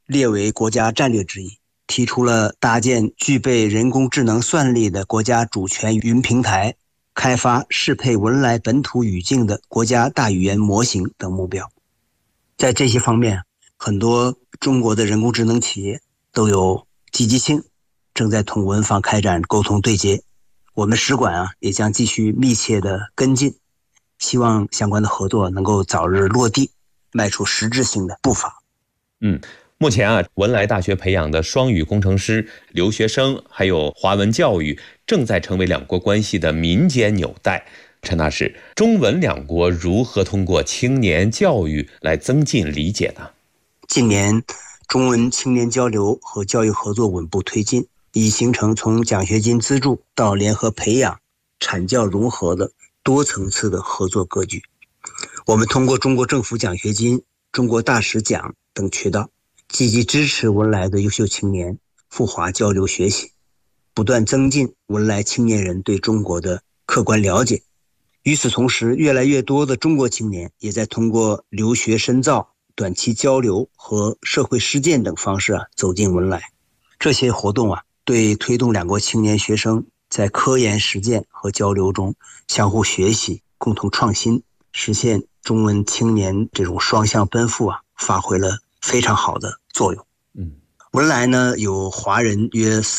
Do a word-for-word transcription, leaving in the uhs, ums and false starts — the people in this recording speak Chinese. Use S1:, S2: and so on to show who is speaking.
S1: 列为国家战略之一，提出了搭建具备人工智能算力的国家主权云平台，开发适配文莱本土语境的国家大语言模型等目标。在这些方面，很多中国的人工智能企业都有积极性，正在同文方开展沟通对接。我们使馆啊，也将继续密切的跟进，希望相关的合作能够早日落地，迈出实质性的步伐。
S2: 嗯，目前啊，文莱大学培养的双语工程师、留学生，还有华文教育，正在成为两国关系的民间纽带。陈大使，中文两国如何通过青年教育来增进理解呢？
S1: 近年，中文青年交流和教育合作稳步推进，已形成从奖学金资助到联合培养、产教融合的多层次的合作格局。我们通过中国政府奖学金、中国大使奖等渠道，积极支持文莱的优秀青年赴华交流学习，不断增进文莱青年人对中国的客观了解。与此同时，越来越多的中国青年也在通过留学深造、短期交流和社会实践等方式啊走进文莱。这些活动啊，对推动两国青年学生在科研实践和交流中相互学习、共同创新，实现中文青年这种双向奔赴啊，发挥了非常好的作用。
S2: 嗯，
S1: 文莱呢有华人约